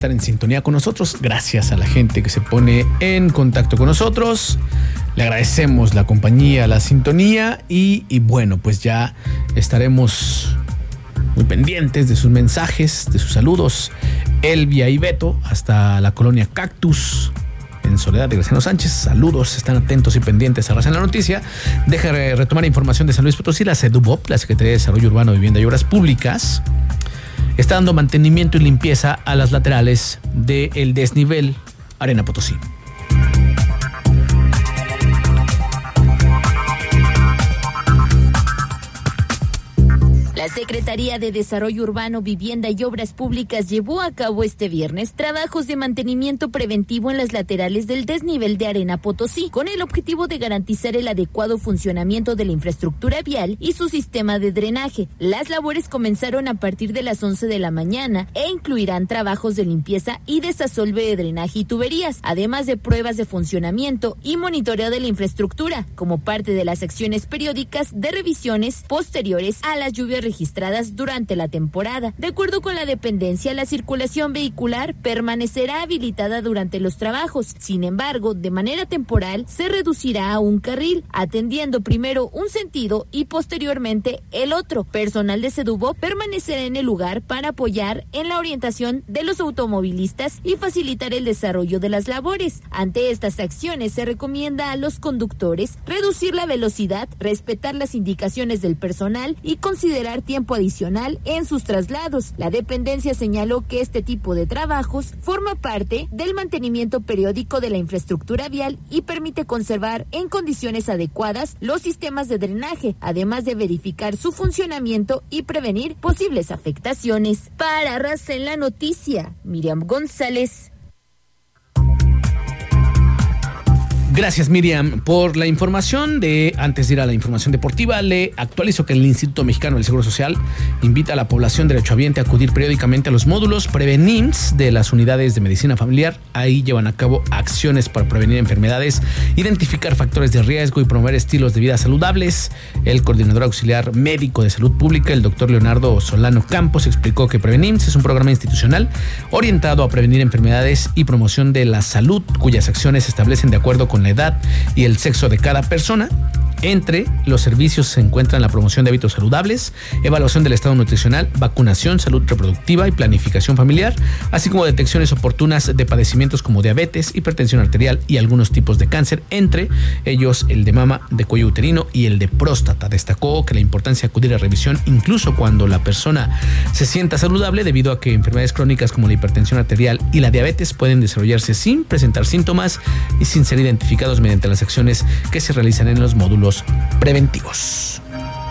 estar en sintonía con nosotros. Gracias a la gente que se pone en contacto con nosotros. Le agradecemos la compañía, la sintonía y bueno, pues ya estaremos muy pendientes de sus mensajes, de sus saludos. Elvia y Beto hasta la colonia Cactus en Soledad de Graciano Sánchez. Saludos, están atentos y pendientes a Raza en la Noticia. Deja retomar información de San Luis Potosí. La SEDUBOP, la Secretaría de Desarrollo Urbano, Vivienda y Obras Públicas, está dando mantenimiento y limpieza a las laterales del desnivel Arena Potosí. La Secretaría de Desarrollo Urbano, Vivienda y Obras Públicas llevó a cabo este viernes trabajos de mantenimiento preventivo en las laterales del desnivel de Arena Potosí, con el objetivo de garantizar el adecuado funcionamiento de la infraestructura vial y su sistema de drenaje. Las labores comenzaron a partir de las 11 de la mañana e incluirán trabajos de limpieza y desasolve de drenaje y tuberías, además de pruebas de funcionamiento y monitoreo de la infraestructura, como parte de las acciones periódicas de revisiones posteriores a las lluvias registradas durante la temporada. De acuerdo con la dependencia, la circulación vehicular permanecerá habilitada durante los trabajos. Sin embargo, de manera temporal, se reducirá a un carril, atendiendo primero un sentido y posteriormente el otro. Personal de SEDUBOP permanecerá en el lugar para apoyar en la orientación de los automovilistas y facilitar el desarrollo de las labores. Ante estas acciones, se recomienda a los conductores reducir la velocidad, respetar las indicaciones del personal y considerar tiempo adicional en sus traslados. La dependencia señaló que este tipo de trabajos forma parte del mantenimiento periódico de la infraestructura vial y permite conservar en condiciones adecuadas los sistemas de drenaje, además de verificar su funcionamiento y prevenir posibles afectaciones. Para Raza en la Noticia, Miriam González. Gracias, Miriam, por la información. Antes de ir a la información deportiva, le actualizo que el Instituto Mexicano del Seguro Social invita a la población derechohabiente a acudir periódicamente a los módulos Prevenims de las unidades de medicina familiar. Ahí llevan a cabo acciones para prevenir enfermedades, identificar factores de riesgo y promover estilos de vida saludables. El coordinador auxiliar médico de salud pública, el doctor Leonardo Solano Campos, explicó que Prevenims es un programa institucional orientado a prevenir enfermedades y promoción de la salud, cuyas acciones se establecen de acuerdo con la edad y el sexo de cada persona. Entre los servicios se encuentran la promoción de hábitos saludables, evaluación del estado nutricional, vacunación, salud reproductiva y planificación familiar, así como detecciones oportunas de padecimientos como diabetes, hipertensión arterial y algunos tipos de cáncer, entre ellos el de mama, de cuello uterino y el de próstata. Destacó que la importancia de acudir a revisión incluso cuando la persona se sienta saludable, debido a que enfermedades crónicas como la hipertensión arterial y la diabetes pueden desarrollarse sin presentar síntomas y sin ser identificados mediante las acciones que se realizan en los módulos preventivos.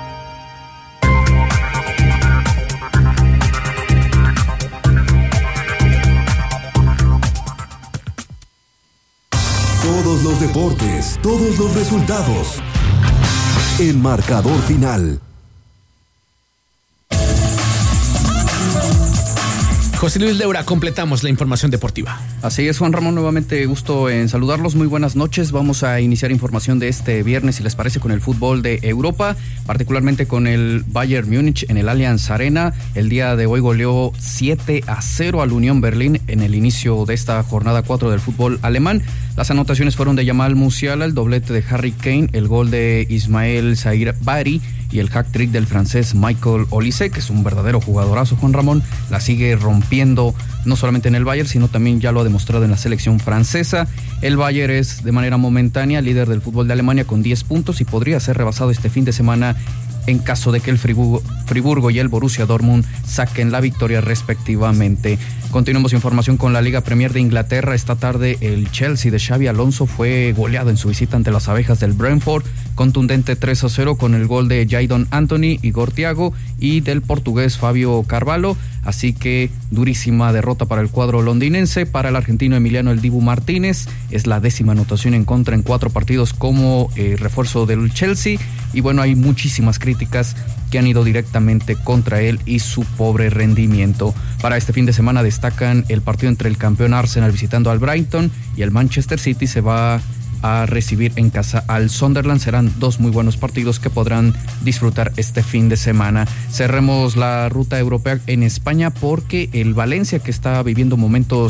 Todos los deportes, todos los resultados. El marcador final. José Luis Leura, completamos la información deportiva. Así es, Juan Ramón, nuevamente gusto en saludarlos. Muy buenas noches. Vamos a iniciar información de este viernes, si les parece, con el fútbol de Europa, particularmente con el Bayern Múnich en el Allianz Arena. El día de hoy goleó 7-0 al Unión Berlín en el inicio de esta jornada 4 del fútbol alemán. Las anotaciones fueron de Jamal Musiala, el doblete de Harry Kane, el gol de Ismael Zaïre Bari y el hat-trick del francés Michael Olise, que es un verdadero jugadorazo. Juan Ramón la sigue rompiendo no solamente en el Bayern, sino también ya lo ha demostrado en la selección francesa. El Bayern es de manera momentánea líder del fútbol de Alemania con 10 puntos y podría ser rebasado este fin de semana en caso de que el Friburgo y el Borussia Dortmund saquen la victoria respectivamente. Continuamos información con la Liga Premier de Inglaterra. Esta tarde el Chelsea de Xabi Alonso fue goleado en su visita ante las abejas del Brentford, contundente 3-0 con el gol de Jadon Anthony, Igor Thiago y del portugués Fabio Carvalho. Así que durísima derrota para el cuadro londinense. Para el argentino Emiliano El Dibu Martínez es la 10ª anotación en contra en 4 partidos como refuerzo del Chelsea. Y bueno, hay muchísimas críticas que han ido directamente contra él y su pobre rendimiento. Para este fin de semana destacan el partido entre el campeón Arsenal visitando al Brighton y el Manchester City se va a recibir en casa al Sunderland. Serán dos muy buenos partidos que podrán disfrutar este fin de semana. Cerremos la ruta europea en España porque el Valencia, que está viviendo momentos